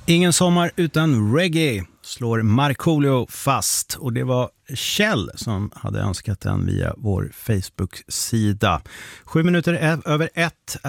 Ingen sommar utan reggae, slår Markoolio fast, och det var Kjell som hade önskat den via vår Facebook-sida. 7 minuter över 1